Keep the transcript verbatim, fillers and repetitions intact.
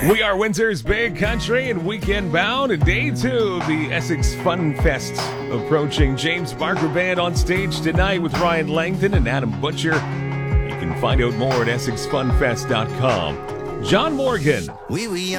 We are Windsor's Big Country and Weekend Bound, and day two of the Essex Fun Fest approaching. James Barker Band on stage tonight with Ryan Langton and Adam Butcher. You can find out more at essex fun fest dot com. John Morgan. Oui, oui.